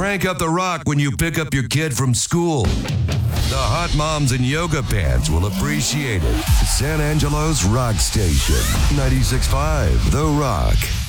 Crank up the rock when you pick up your kid from school. The hot moms in yoga pants will appreciate it. San Angelo's Rock Station. 96.5 The Rock.